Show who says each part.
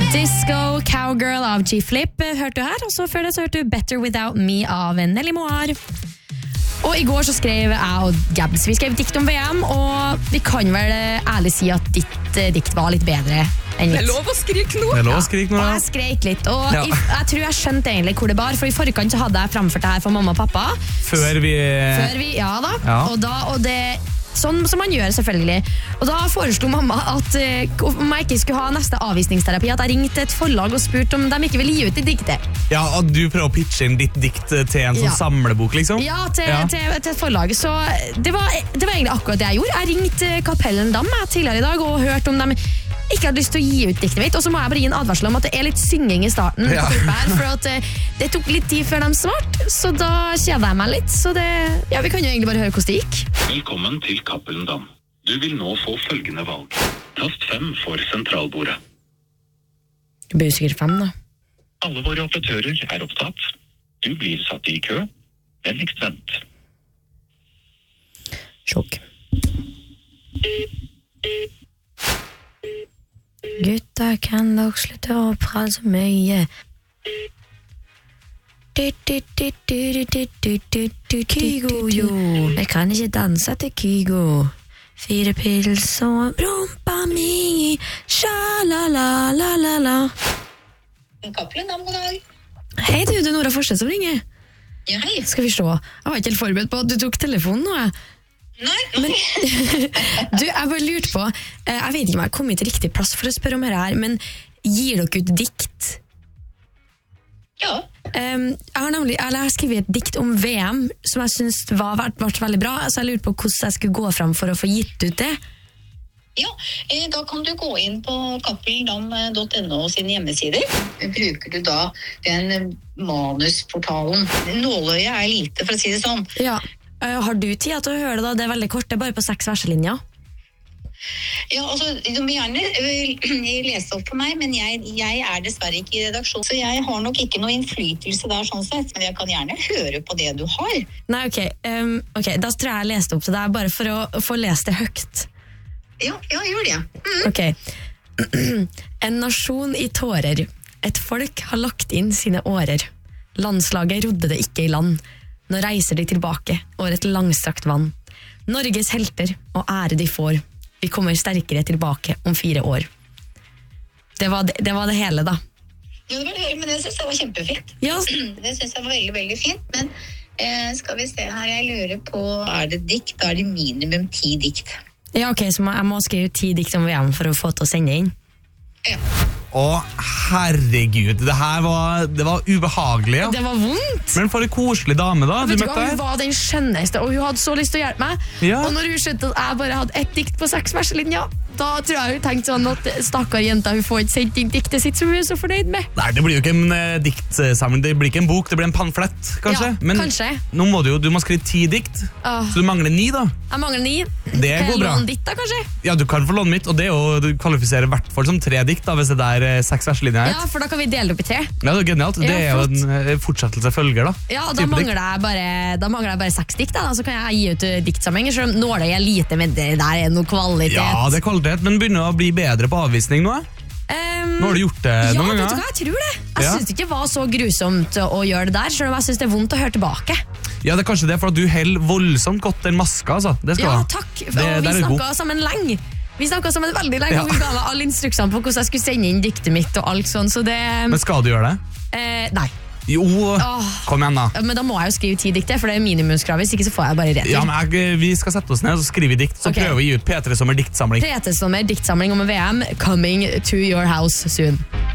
Speaker 1: Disco Cowgirl av G-Flip hørte du her, og så før det så hørte du Better Without Me av Nelly Moir. Og i går så skrev jeg og Gabs, vi skrev dikt om VM, og vi kan vel ærlig si at ditt dikt var litt bedre enn mitt.
Speaker 2: Det er lov å skrike nå.
Speaker 1: Og jeg skrek litt, og jeg tror jeg skjønte egentlig hvor det bar, for i forkant så hadde jeg framført det her for mamma og pappa.
Speaker 3: Før vi
Speaker 1: ja da. Og det sånn som man gjør selvfølgelig. Og da foreslo mamma at om jeg ikke skulle ha neste avvisningsterapi, at jeg ringte et forlag og spurte om de ikke ville gi ut det diktet.
Speaker 3: Ja, og du prøver å pitche inn ditt dikt til en sånn samlebok, liksom?
Speaker 1: Ja, til et forlag. Så det var egentlig akkurat det jeg gjorde. Jeg ringte Kapellen Dam tidligere i dag og hørte om de ikke hadde lyst til å gi ut diktet mitt, og så må jeg bare gi en advarsel om at det er litt synging i starten, for at det tok litt tid før de svarte, så da kjeder jeg meg litt, så vi kan jo egentlig bare høre hvordan det gikk.
Speaker 4: Velkommen til Cappelen Dam. Du vil nå få følgende valg. Tast 5 for sentralbordet.
Speaker 1: Det blir sikkert 5 da.
Speaker 4: Alle våre operatører er opptatt. Du blir satt i kø. Vennligst vent.
Speaker 1: Sjokk. Gutta, kan dere slutte å prate så mye? Kygo, jo. Jeg kan ikke danse til Kygo. 4 pils og rumpa mi. Sha-la-la-la-la-la.
Speaker 5: Cappelen Dam, god dag.
Speaker 1: Hei du, det Nora Forsted som ringer.
Speaker 5: Ja, hei.
Speaker 1: Skal vi se. Jeg var ikke helt forberedt på at du tok telefonen nå,
Speaker 5: Nei.
Speaker 1: Men, du, jeg bare lurte på, jeg vet ikke om jeg kom til riktig plass for å spørre om dette her, men gir dere ut dikt?
Speaker 5: Ja.
Speaker 1: Jeg har skrevet et dikt om VM som jeg synes ble veldig bra, så jeg lurte på hvordan jeg skulle gå fram for å få gitt ut det.
Speaker 5: Ja, da kan du gå inn på kappeldam.no sine hjemmesider. Bruker du da den manusportalen? Nåløyet er lite, for å si det sånn.
Speaker 1: Ja. Har du tid til å høre det da? Det er veldig kort, det er bare på 6 verselinjer.
Speaker 5: Ja, altså, du må gjerne lese opp for meg, men jeg er dessverre ikke i redaksjon, så jeg har nok ikke noe innflytelse der sånn sett, men jeg kan gjerne høre på det du har.
Speaker 1: Nei, ok, da tror jeg leste opp til deg, bare for å få lest det høyt.
Speaker 5: Ja, gjør det.
Speaker 1: Ok. En nasjon i tårer. Et folk har lagt inn sine årer. Landslaget rodde det ikke i land. Nå reiser de tilbake over et langstrakt vann. Norges helter og ære de får. Vi kommer sterkere tilbake om 4 år. Det var det hele da.
Speaker 5: Ja, det var det hele, men det synes jeg var kjempefint.
Speaker 1: Ja.
Speaker 5: Det synes jeg var veldig, veldig fint, men skal vi se her, jeg lurer på, er det dikt? Da er det minimum 10 dikt.
Speaker 1: Ja, ok, så jeg må skrive 10 dikt om VM for å få til å sende inn.
Speaker 5: Ja.
Speaker 3: Å, herregud, det var ubehagelig, ja.
Speaker 1: Det var vondt.
Speaker 3: Men for en koselig dame da, du møtte her.
Speaker 1: Hun var den skjønneste, og hun hadde så lyst til å hjelpe meg.
Speaker 3: Ja.
Speaker 1: Og når hun skjønte at jeg bare hadde et dikt på 6 verselinjer, da tror jeg hun tenkte sånn at stakkar jenta, hun får ikke sendt inn diktet sitt som hun er så fornøyd med.
Speaker 3: Nei, det blir jo ikke en diktsamling, det blir ikke en bok, det blir en pamflett, kanskje.
Speaker 1: Ja,
Speaker 3: men
Speaker 1: kanskje.
Speaker 3: Nå må du må skrive 10 dikt, så du mangler 9 da.
Speaker 1: Jeg mangler 9.
Speaker 3: Det går bra.
Speaker 1: Kan jeg låne ditt da, kanskje?
Speaker 3: Ja, du kan få låne mitt, og det er jo, du kvalifiserer i hvert fall som 3 dikt da, hvis det er 6 verselinjer.
Speaker 1: Ja, for da kan vi dele det opp i 3.
Speaker 3: Ja, det er genialt. Det er jo en fortsettelse følger da.
Speaker 1: Ja, da mangler jeg bare 6 dikt da, så kan jeg gi ut diktsamlinger, selv om nålet er lite, men det der er noe kvalitet.
Speaker 3: Ja, det er kvalitet, men begynner å bli bedre på avvisning nå. Nå har du gjort det noen ganger.
Speaker 1: Ja, vet du hva, jeg tror det. Jeg synes det ikke var så grusomt å gjøre det der, selv om jeg synes det er vondt å høre tilbake.
Speaker 3: Ja, det er kanskje det, for at du heller voldsomt godt den maska, altså. Det skal
Speaker 1: ja, takk. Og vi snakket sammen lenge. Vi snakket sammen veldig lenge, og hun ga meg alle instruksene på hvordan jeg skulle sende inn diktet mitt og alt sånt, så det...
Speaker 3: Men skal du gjøre det?
Speaker 1: Nei.
Speaker 3: Jo, kom igjen da.
Speaker 1: Men da må jeg jo skrive 10 dikter, for det er minimumskrav, hvis ikke så får jeg bare rett.
Speaker 3: Ja, men vi skal sette oss ned og skrive dikt, så prøver vi å gi ut P3 Sommer diktsamling.
Speaker 1: P3 Sommer diktsamling om VM, coming to your house soon.